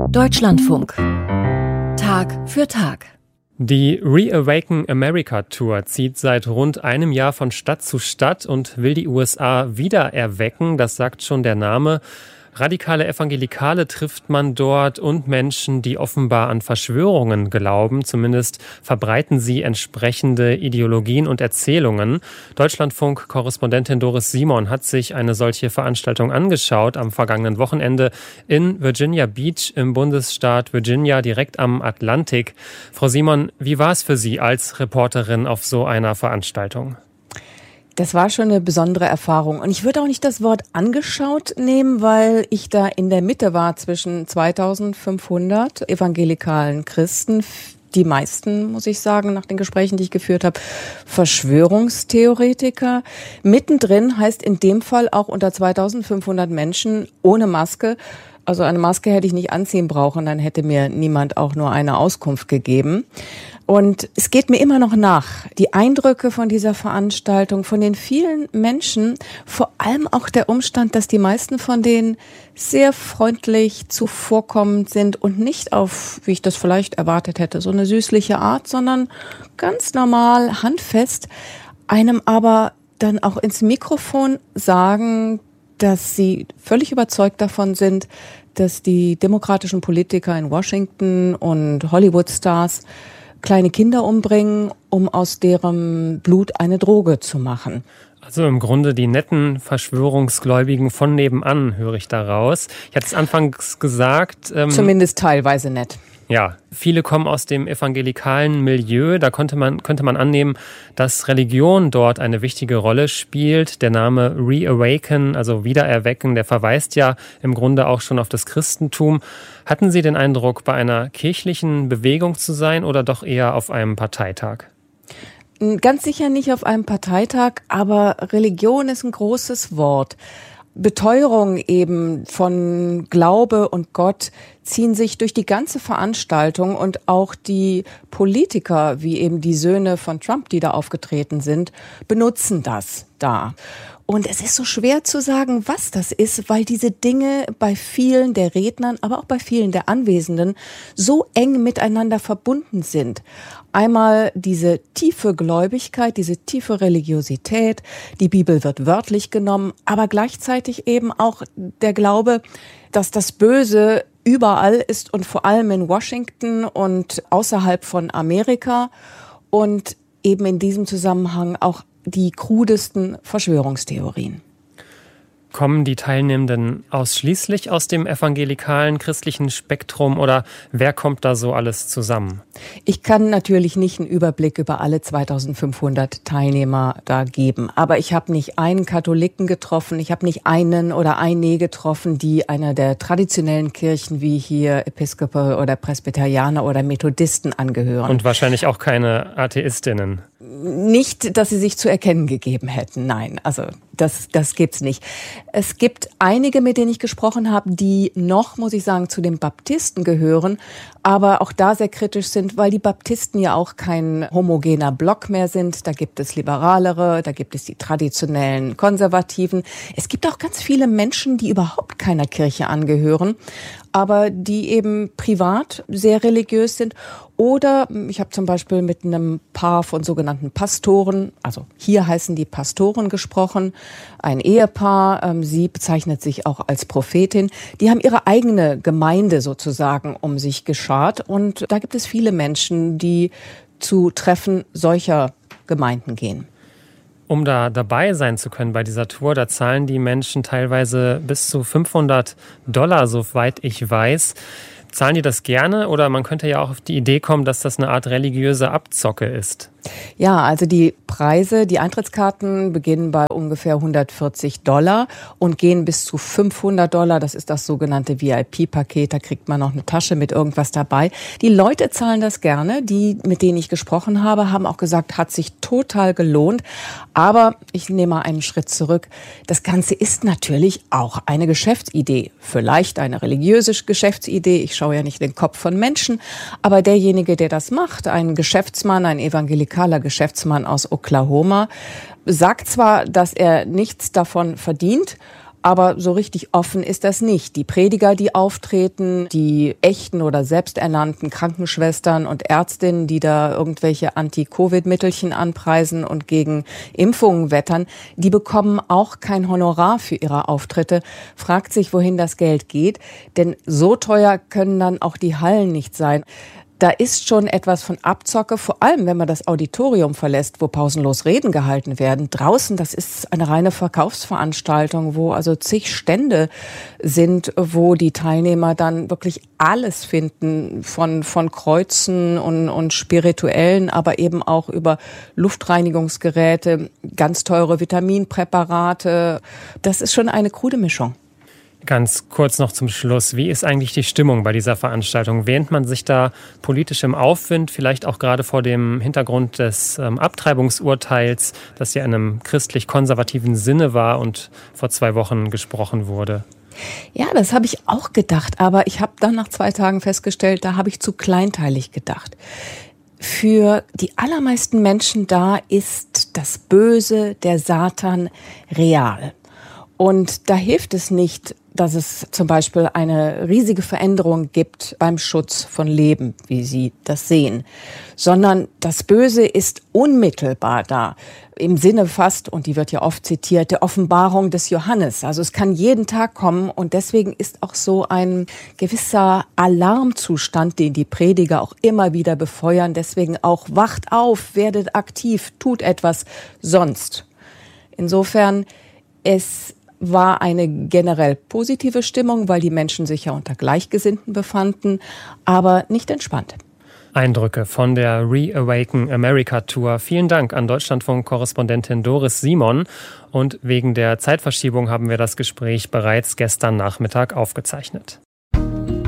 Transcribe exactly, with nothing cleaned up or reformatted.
Deutschlandfunk. Tag für Tag. Die Reawaken America Tour zieht seit rund einem Jahr von Stadt zu Stadt und will die U S A wiedererwecken, das sagt schon der Name. Radikale Evangelikale trifft man dort und Menschen, die offenbar an Verschwörungen glauben. Zumindest verbreiten sie entsprechende Ideologien und Erzählungen. Deutschlandfunk-Korrespondentin Doris Simon hat sich eine solche Veranstaltung angeschaut am vergangenen Wochenende in Virginia Beach im Bundesstaat Virginia, direkt am Atlantik. Frau Simon, wie war es für Sie als Reporterin auf so einer Veranstaltung? Das war schon eine besondere Erfahrung. Und ich würde auch nicht das Wort angeschaut nehmen, weil ich da in der Mitte war zwischen zweitausendfünfhundert evangelikalen Christen, die meisten, muss ich sagen, nach den Gesprächen, die ich geführt habe, Verschwörungstheoretiker. Mittendrin heißt in dem Fall auch unter zweitausendfünfhundert Menschen ohne Maske. Also eine Maske hätte ich nicht anziehen brauchen, dann hätte mir niemand auch nur eine Auskunft gegeben. Und es geht mir immer noch nach, die Eindrücke von dieser Veranstaltung, von den vielen Menschen, vor allem auch der Umstand, dass die meisten von denen sehr freundlich zuvorkommend sind und nicht auf, wie ich das vielleicht erwartet hätte, so eine süßliche Art, sondern ganz normal, handfest, einem aber dann auch ins Mikrofon sagen, dass sie völlig überzeugt davon sind, dass die demokratischen Politiker in Washington und Hollywood-Stars kleine Kinder umbringen, um aus deren Blut eine Droge zu machen. Also im Grunde die netten Verschwörungsgläubigen von nebenan, höre ich daraus. Ich hatte es anfangs gesagt. Ähm, Zumindest teilweise nett. Ja, viele kommen aus dem evangelikalen Milieu. Da konnte man, könnte man annehmen, dass Religion dort eine wichtige Rolle spielt. Der Name Reawaken, also Wiedererwecken, der verweist ja im Grunde auch schon auf das Christentum. Hatten Sie den Eindruck, bei einer kirchlichen Bewegung zu sein oder doch eher auf einem Parteitag? Ganz sicher nicht auf einem Parteitag, aber Religion ist ein großes Wort. Beteuerung eben von Glaube und Gott ziehen sich durch die ganze Veranstaltung und auch die Politiker, wie eben die Söhne von Trump, die da aufgetreten sind, benutzen das da. Und es ist so schwer zu sagen, was das ist, weil diese Dinge bei vielen der Rednern, aber auch bei vielen der Anwesenden so eng miteinander verbunden sind. Einmal diese tiefe Gläubigkeit, diese tiefe Religiosität, die Bibel wird wörtlich genommen, aber gleichzeitig eben auch der Glaube, dass das Böse überall ist und vor allem in Washington und außerhalb von Amerika und eben in diesem Zusammenhang auch die krudesten Verschwörungstheorien. Kommen die Teilnehmenden ausschließlich aus dem evangelikalen christlichen Spektrum oder wer kommt da so alles zusammen? Ich kann natürlich nicht einen Überblick über alle zweitausendfünfhundert Teilnehmer da geben, aber ich habe nicht einen Katholiken getroffen, ich habe nicht einen oder eine getroffen, die einer der traditionellen Kirchen wie hier Episkopal oder Presbyterianer oder Methodisten angehören. Und wahrscheinlich auch keine Atheistinnen. Nicht, dass sie sich zu erkennen gegeben hätten, nein, also das, das gibt's nicht. Es gibt einige, mit denen ich gesprochen habe, die noch, muss ich sagen, zu den Baptisten gehören, aber auch da sehr kritisch sind, weil die Baptisten ja auch kein homogener Block mehr sind. Da gibt es Liberalere, da gibt es die traditionellen Konservativen. Es gibt auch ganz viele Menschen, die überhaupt keiner Kirche angehören, aber die eben privat sehr religiös sind. Oder ich habe zum Beispiel mit einem Paar von sogenannten Pastoren, also hier heißen die Pastoren, gesprochen, ein Ehepaar, ähm, sie bezeichnet sich auch als Prophetin, die haben ihre eigene Gemeinde sozusagen um sich geschart und da gibt es viele Menschen, die zu Treffen solcher Gemeinden gehen. Um da dabei sein zu können bei dieser Tour, da zahlen die Menschen teilweise bis zu fünfhundert Dollar, soweit ich weiß. Zahlen die das gerne oder man könnte ja auch auf die Idee kommen, dass das eine Art religiöse Abzocke ist? Ja, also die Preise, die Eintrittskarten beginnen bei ungefähr hundertvierzig Dollar und gehen bis zu fünfhundert Dollar. Das ist das sogenannte V I P-Paket. Da kriegt man noch eine Tasche mit irgendwas dabei. Die Leute zahlen das gerne. Die, mit denen ich gesprochen habe, haben auch gesagt, hat sich total gelohnt. Aber ich nehme mal einen Schritt zurück. Das Ganze ist natürlich auch eine Geschäftsidee. Vielleicht eine religiöse Geschäftsidee. Ich schaue ja nicht in den Kopf von Menschen. Aber derjenige, der das macht, ein Geschäftsmann, ein evangelikaler Geschäftsmann aus Oklahoma, sagt zwar, dass er nichts davon verdient, Aber so richtig offen ist das nicht. Die Prediger, die auftreten, die echten oder selbsternannten Krankenschwestern und Ärztinnen, die da irgendwelche Anti-Covid-Mittelchen anpreisen und gegen Impfungen wettern, die bekommen auch kein Honorar für ihre Auftritte. Fragt sich, wohin das Geld geht. Denn so teuer können dann auch die Hallen nicht sein. Da ist schon etwas von Abzocke, vor allem wenn man das Auditorium verlässt, wo pausenlos Reden gehalten werden. Draußen, das ist eine reine Verkaufsveranstaltung, wo also zig Stände sind, wo die Teilnehmer dann wirklich alles finden, von, von Kreuzen und, und Spirituellen, aber eben auch über Luftreinigungsgeräte, ganz teure Vitaminpräparate. Das ist schon eine krude Mischung. Ganz kurz noch zum Schluss. Wie ist eigentlich die Stimmung bei dieser Veranstaltung? Wähnt man sich da politisch im Aufwind, vielleicht auch gerade vor dem Hintergrund des ähm, Abtreibungsurteils, das ja in einem christlich-konservativen Sinne war und vor zwei Wochen gesprochen wurde? Ja, das habe ich auch gedacht, aber ich habe dann nach zwei Tagen festgestellt, da habe ich zu kleinteilig gedacht. Für die allermeisten Menschen da ist das Böse, der Satan, real. Und da hilft es nicht, dass es zum Beispiel eine riesige Veränderung gibt beim Schutz von Leben, wie Sie das sehen, sondern das Böse ist unmittelbar da. Im Sinne fast, und die wird ja oft zitiert, der Offenbarung des Johannes. Also es kann jeden Tag kommen und deswegen ist auch so ein gewisser Alarmzustand, den die Prediger auch immer wieder befeuern. Deswegen auch wacht auf, werdet aktiv, tut etwas sonst. Insofern, es war eine generell positive Stimmung, weil die Menschen sich ja unter Gleichgesinnten befanden, aber nicht entspannt. Eindrücke von der Reawaken America Tour. Vielen Dank an Deutschlandfunk-Korrespondentin Doris Simon. Und wegen der Zeitverschiebung haben wir das Gespräch bereits gestern Nachmittag aufgezeichnet.